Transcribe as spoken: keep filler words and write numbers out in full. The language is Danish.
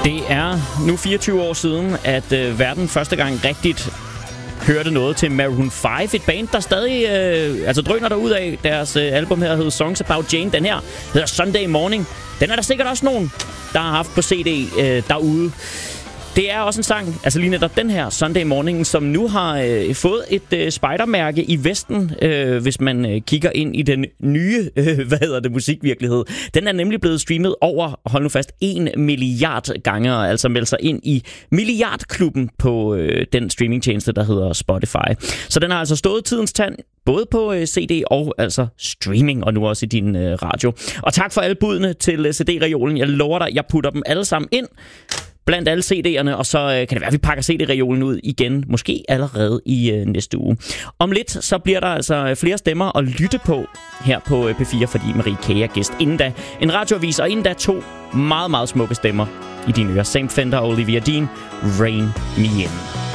Det er nu fireogtyve år siden, at øh, verden første gang rigtigt hørte noget til Maroon fem. Et band, der stadig øh, altså drøner derud af. Deres øh, album her hedder Songs About Jane. Den her hedder Sunday Morning. Den er der sikkert også nogen, der har haft på C D øh, derude. Det er også en sang, altså lige netop den her Sunday Morning, som nu har øh, fået et øh, spejdermærke i Vesten, øh, hvis man øh, kigger ind i den nye, øh, hvad hedder det, musikvirkelighed. Den er nemlig blevet streamet over, hold nu fast, en milliard gange, og altså meldt sig ind i milliardklubben på øh, den streamingtjeneste, der hedder Spotify. Så den har altså stået tidens tand, både på øh, C D og altså streaming, og nu også i din øh, radio. Og tak for alle budene til øh, C D-reolen. Jeg lover dig, jeg putter dem alle sammen ind blandt alle C D'erne, og så øh, kan det være, at vi pakker C D-reolen ud igen, måske allerede i øh, næste uge. Om lidt, så bliver der altså flere stemmer at lytte på her på øh, P fire, fordi Marie K. er gæst. Inden da en radioavis, og inden da to meget, meget smukke stemmer i dine ører. Sam Fender og Olivia Dean, Rain Me In.